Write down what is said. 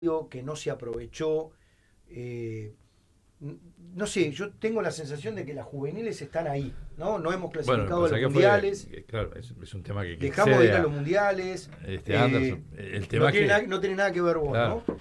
que no se aprovechó. No sé, yo tengo la sensación de que las juveniles están ahí, ¿no? No hemos Bueno, clasificado a los que mundiales, claro, es un tema que dejamos de ir a excede los mundiales. Anderson. El tema No es que, no tiene nada que ver vos, claro, ¿no?